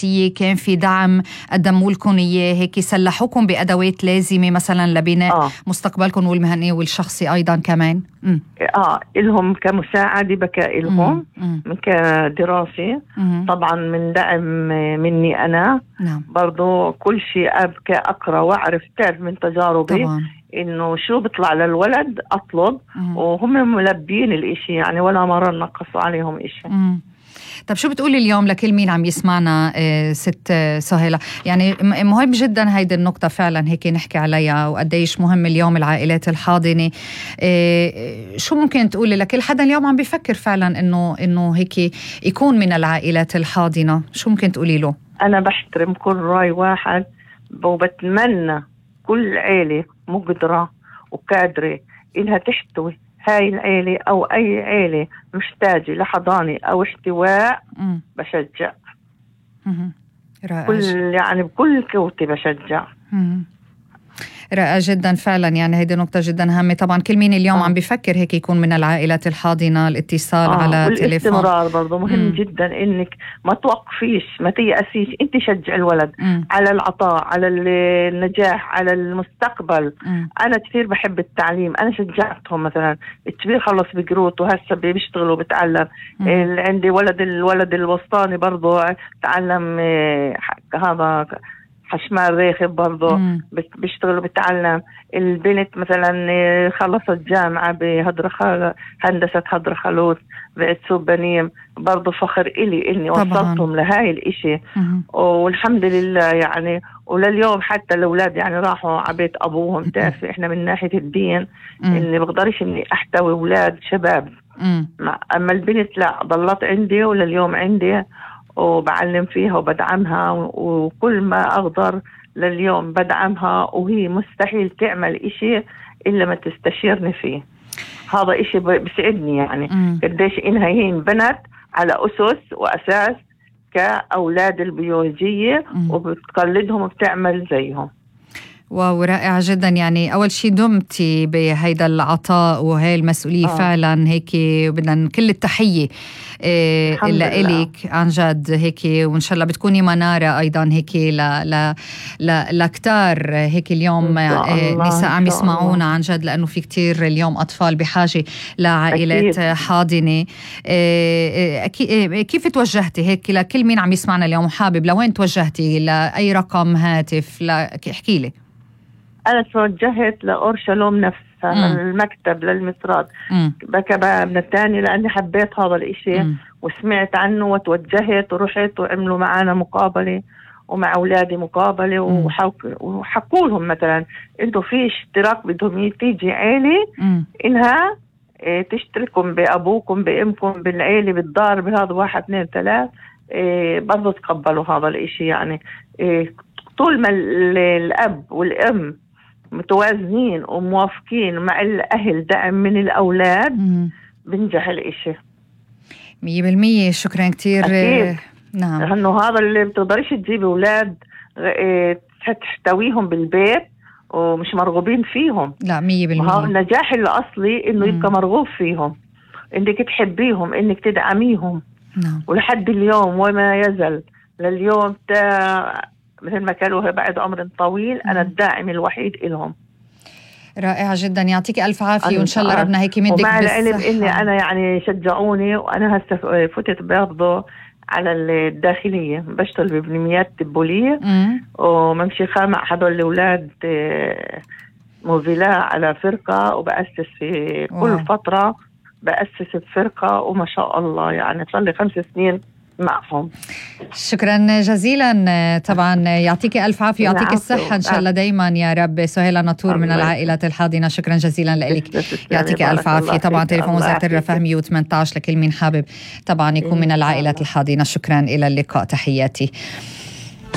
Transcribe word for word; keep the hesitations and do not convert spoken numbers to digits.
نفسية؟ كان في دعم قدموا لكم إياه هيك سلحوكم بأدوات لازمة مثلا لبناء آه. مستقبلكم والمهني والشخصي أيضا كمان؟ م. آه إلهم كمساعدة بكى إلهم كدراسة م. طبعا من دعم مني أنا. نعم. برضو كل شيء أبكى أقرأ وأعرف تعرف من تجاربي طبعا. إنه شو بيطلع للولد أطلب م. وهم ملبين الإشي يعني ولا مرة نقصوا عليهم إشي. م. طب شو بتقولي اليوم لكل مين عم يسمعنا ست سهيلة؟ يعني مهم جدا هيدي النقطة فعلا هيك نحكي عليها وقديش مهم اليوم العائلات الحاضنة. شو ممكن تقولي لكل حدا اليوم عم بيفكر فعلا إنه إنه هيك يكون من العائلات الحاضنة؟ شو ممكن تقولي له؟ أنا بحترم كل رأي واحد وبتمنى كل عائلة مقدرة وقادرة إنها تحتوي هاي العيلة أو أي عيلة محتاجة لحضانة أو احتواء م. بشجع كل يعني بكل قوتي بشجع. م. رائع جدا فعلا. يعني هيدي نقطة جدا هامة. طبعا كل مين اليوم آه. عم بيفكر هيك يكون من العائلات الحاضنة الاتصال آه. على تليفون والاستمرار برضو مهم م. جدا انك ما توقفيش ما تيأسيش انت شجع الولد م. على العطاء على النجاح على المستقبل. م. انا كثير بحب التعليم انا شجعتهم مثلا الكبير خلص بقروت وهسه بيشتغل وبتعلم. عندي ولد الولد الوسطاني برضو تعلم هذا حشمال ريخب برضو بيشتغل وبتعلم. البنت مثلا خلصت جامعة بهدرخ هندسة هدرخلوت بأسوب بنيم برضو فخر إلي إني وصلتهم لهاي الإشي والحمد لله يعني. ولليوم حتى الأولاد يعني راحوا عبيت أبوهم تعرفي إحنا من ناحية الدين إني بقدرش إني أحتوي أولاد شباب أما البنت لا ضلت عندي ولليوم عندي وبعلم فيها وبدعمها وكل ما أقدر لليوم بدعمها وهي مستحيل تعمل إشي إلا ما تستشيرني فيه. هذا إشي بسعدني يعني قديش إنها هي انبنت على أسس وأساس كأولاد البيولوجية وبتقلدهم وبتعمل زيهم. واو رائع جدا. يعني أول شيء دمتي بهيدا العطاء وهي المسؤولية آه. فعلا هيك بدنا كل التحية إيه لإلك عن جد هيك وإن شاء الله بتكوني منارة أيضا هيك ل ل ل لكتار هيك اليوم إيه نساء عم يسمعونا عن جد لأنه في كتير اليوم أطفال بحاجة لعائلات أكيد. حاضنة. إيه كيف توجهتي هيك لكل مين عم يسمعنا اليوم حابب لوين توجهتي لأي رقم هاتف احكي لي؟ أنا توجهت لأورشليم نفسها للمكتب للمصرات بكى من الثاني لأني حبيت هذا الإشي م. وسمعت عنه وتوجهت ورحت وعملوا معنا مقابلة ومع أولادي مقابلة وحكوا لهم مثلا إنتوا في اشتراك بدهم تيجي عيلة إنها اه تشتركوا بأبوكم بأمكم بالعيلة بالدار بهذا واحد اثنين ثلاث اه برضو تقبلوا هذا الإشي يعني اه طول ما الأب والأم متوازنين وموافقين مع الأهل دعم من الأولاد مم. بنجح الإشي مية بالمية. شكرا كتير. أكيد. نعم لأنه هذا اللي بتقدرش تجيب أولاد تحتويهم بالبيت ومش مرغوبين فيهم. لا مية بالمية. هذا النجاح الأصلي إنه يبقى مرغوب فيهم إنك تحبيهم إنك تدعميهم. نعم. ولحد اليوم وما يزل لليوم تا مثل ما قالوا بعد عمر طويل أنا الداعم الوحيد إلهم. رائع جدا يعطيك ألف عافية وإن شاء الله ربنا هيك يمدك بالصحة. ومع العلم إني أنا يعني شجعوني وأنا هسه فتت برضه على الداخلية بشتغل ببنيات تبولية وممشي مع هدول الأولاد موزيلا على فرقة وبأسس في كل واو. فترة بأسس بفرقة وما شاء الله يعني صار لي خمس سنين معهم. شكرا جزيلا. طبعا يعطيك ألف عافية ويعطيك الصحة إن شاء الله دايما يا رب. سهيلة ناطور من العائلات الحاضنة شكرا جزيلا لك. يعطيك ألف عافية. طبعا تليفون وزارة الرفاه مية وثمانية عشر لكل مين حابب طبعا يكون من العائلات الحاضنة. شكرا إلى اللقاء تحياتي.